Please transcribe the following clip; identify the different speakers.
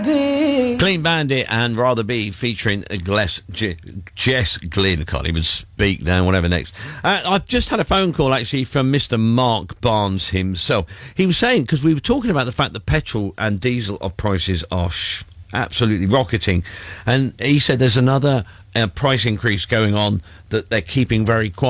Speaker 1: Clean Bandit and Rather Be featuring Jess Glynn. Can't even speak now, whatever next. I've just had a phone call actually from Mr. Mark Barnes himself. He was saying, because we were talking about the fact that petrol and diesel prices are absolutely rocketing, and he said there's another price increase going on that they're keeping very quiet.